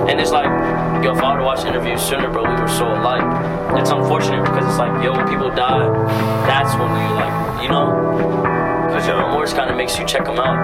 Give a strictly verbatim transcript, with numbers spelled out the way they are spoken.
And it's like, yo, if I would've watched the interview sooner, bro, we were so alike. It's unfortunate because it's like, yo, when people die, that's when you like, you know? Because your remorse kind of makes you check them out.